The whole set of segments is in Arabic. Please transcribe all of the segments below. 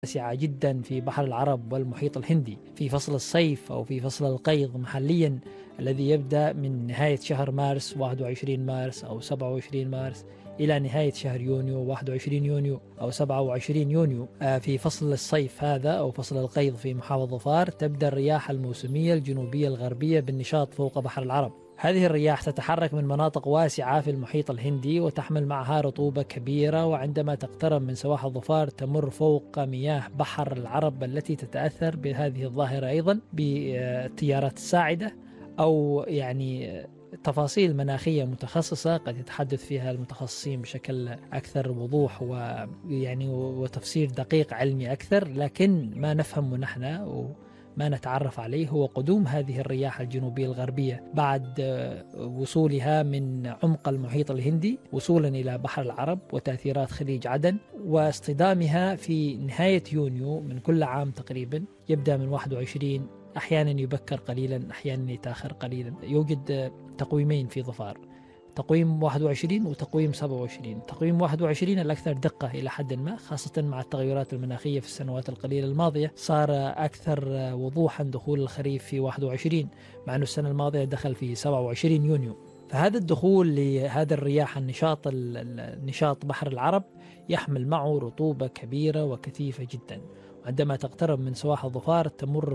واسعة جدا في بحر العرب والمحيط الهندي في فصل الصيف أو في فصل القيض محليا، الذي يبدأ من نهاية شهر مارس 21 مارس أو 27 مارس إلى نهاية شهر يونيو 21 يونيو أو 27 يونيو. في فصل الصيف هذا أو فصل القيض في محافظة ظفار تبدأ الرياح الموسمية الجنوبية الغربية بالنشاط فوق بحر العرب. هذه الرياح تتحرك من مناطق واسعة في المحيط الهندي وتحمل معها رطوبة كبيرة، وعندما تقترب من سواحل ظفار تمر فوق مياه بحر العرب التي تتأثر بهذه الظاهرة أيضا بالتيارات الساعدة، أو يعني تفاصيل مناخية متخصصة قد يتحدث فيها المتخصصين بشكل أكثر وضوح ويعني وتفسير دقيق علمي أكثر، لكن ما نفهمه نحن ما نتعرف عليه هو قدوم هذه الرياح الجنوبية الغربية بعد وصولها من عمق المحيط الهندي وصولا إلى بحر العرب وتأثيرات خليج عدن، واصطدامها في نهاية يونيو من كل عام تقريبا، يبدأ من 21، أحيانا يبكر قليلا أحيانا يتأخر قليلا. يوجد تقويمين في ظفار، تقويم 21 وتقويم 27. تقويم 21 الأكثر دقة إلى حد ما، خاصة مع التغيرات المناخية في السنوات القليلة الماضية صار أكثر وضوحا دخول الخريف في 21، مع أن السنة الماضية دخل في 27 يونيو. فهذا الدخول لهذا الرياح النشاط بحر العرب يحمل معه رطوبة كبيرة وكثيفة جدا، وعندما تقترب من سواحل ظفار تمر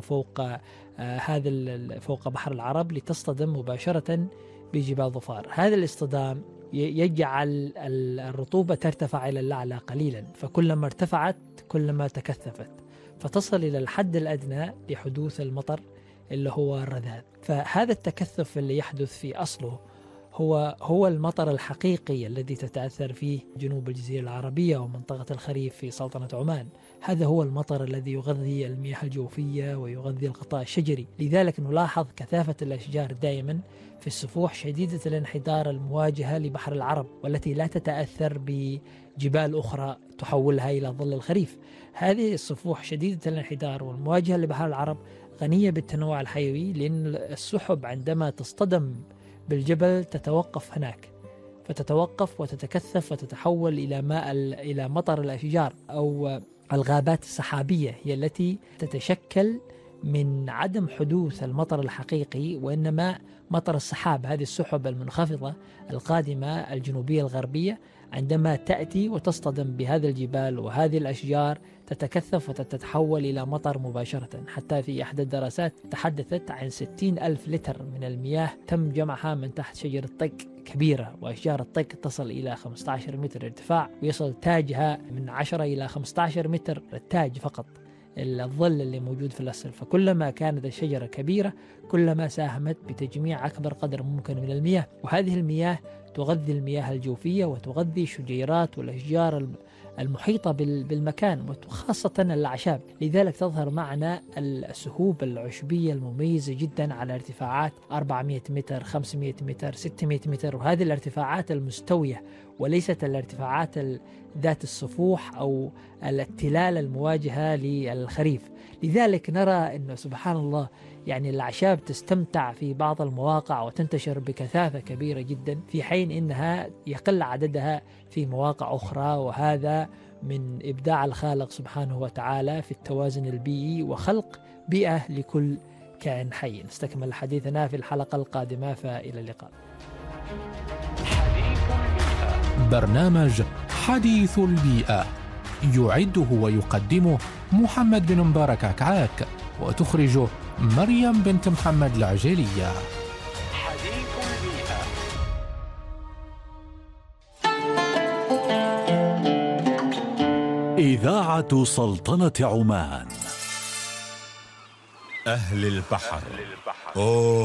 فوق بحر العرب لتصطدم مباشرة بجبال ظفار. هذا الاصطدام يجعل الرطوبة ترتفع إلى الأعلى قليلا، فكلما ارتفعت كلما تكثفت، فتصل إلى الحد الأدنى لحدوث المطر اللي هو الرذاذ. فهذا التكثف اللي يحدث في أصله هو المطر الحقيقي الذي تتأثر فيه جنوب الجزيرة العربية ومنطقة الخريف في سلطنة عمان. هذا هو المطر الذي يغذي المياه الجوفية ويغذي الغطاء الشجري. لذلك نلاحظ كثافة الأشجار دائما في السفوح شديدة الانحدار المواجهة لبحر العرب، والتي لا تتأثر بجبال أخرى تحولها إلى ظل الخريف. هذه السفوح شديدة الانحدار والمواجهة لبحر العرب غنية بالتنوع الحيوي، لأن السحب عندما تصطدم بالجبل تتوقف هناك، فتتوقف وتتكثف وتتحول إلى مطر الأشجار أو الغابات السحابية، هي التي تتشكل من عدم حدوث المطر الحقيقي، وإنما مطر السحاب، هذه السحب المنخفضة القادمة الجنوبية الغربية عندما تأتي وتصطدم بهذه الجبال وهذه الأشجار تتكثف وتتحول إلى مطر مباشرة. حتى في أحد الدراسات تحدثت عن 60,000 لتر من المياه تم جمعها من تحت شجرة طق كبيرة، وأشجار الطق تصل إلى 15 متر ارتفاع، ويصل تاجها من 10 إلى 15 متر التاج فقط، الظل اللي موجود في الأصل. فكلما كانت الشجرة كبيرة كلما ساهمت بتجميع أكبر قدر ممكن من المياه، وهذه المياه تغذي المياه الجوفية وتغذي الشجيرات والأشجار المحيطة بالمكان وخاصة الأعشاب. لذلك تظهر معنا السهوب العشبية المميزة جدا على ارتفاعات 400 متر 500 متر 600 متر، وهذه الارتفاعات المستوية وليست الارتفاعات ذات الصفوح أو التلال المواجهة للخريف. لذلك نرى أن سبحان الله يعني الأعشاب تستمتع في بعض المواقع وتنتشر بكثافة كبيرة جدا، في حين إنها يقل عددها في مواقع أخرى، وهذا من إبداع الخالق سبحانه وتعالى في التوازن البيئي وخلق بيئة لكل كائن حي. نستكمل حديثنا في الحلقة القادمة، فإلى اللقاء. برنامج حديث البيئة يعده ويقدمه محمد بن مبارك عكعاك، وتخرجه مريم بنت محمد العجيلية. حديث البيئة. إذاعة سلطنة عمان. أهل البحر.